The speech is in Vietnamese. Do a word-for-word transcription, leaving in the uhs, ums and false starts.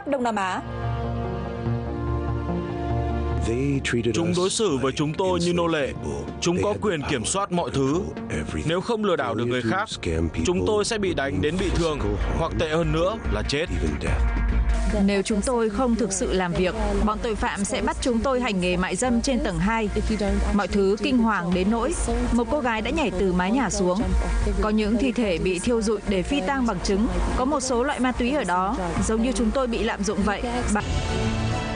khắp Đông Nam Á. Chúng đối xử với chúng tôi như nô lệ. Chúng có quyền kiểm soát mọi thứ. Nếu không lừa đảo được người khác, chúng tôi sẽ bị đánh đến bị thương, hoặc tệ hơn nữa là chết. Nếu chúng tôi không thực sự làm việc, bọn tội phạm sẽ bắt chúng tôi hành nghề mại dâm trên tầng hai. Mọi thứ kinh hoàng đến nỗi một cô gái đã nhảy từ mái nhà xuống. Có những thi thể bị thiêu rụi để phi tang bằng chứng. Có một số loại ma túy ở đó, giống như chúng tôi bị lạm dụng vậy. Bà...